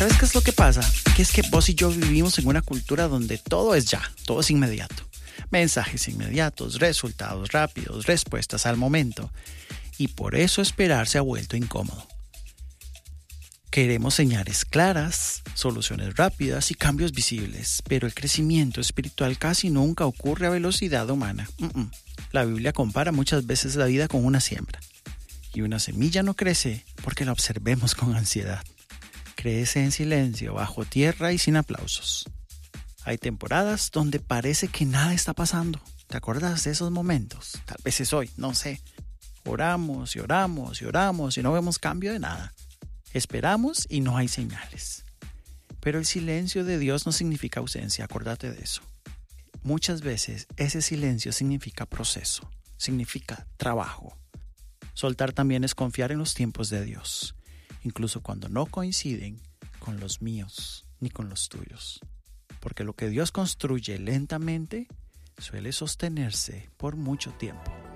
¿Sabes qué es lo que pasa? Que es que vos y yo vivimos en una cultura donde todo es ya, todo es inmediato. Mensajes inmediatos, resultados rápidos, respuestas al momento. Y por eso esperar se ha vuelto incómodo. Queremos señales claras, soluciones rápidas y cambios visibles, pero el crecimiento espiritual casi nunca ocurre a velocidad humana. La Biblia compara muchas veces la vida con una siembra. Y una semilla no crece porque la observemos con ansiedad. Crece en silencio, bajo tierra y sin aplausos. Hay temporadas donde parece que nada está pasando. ¿Te acuerdas de esos momentos? Tal vez es hoy, no sé. Oramos y oramos y oramos y no vemos cambio de nada. Esperamos y no hay señales. Pero el silencio de Dios no significa ausencia, acuérdate de eso. Muchas veces ese silencio significa proceso, significa trabajo. Soltar también es confiar en los tiempos de Dios, incluso cuando no coinciden con los míos ni con los tuyos. Porque lo que Dios construye lentamente suele sostenerse por mucho tiempo.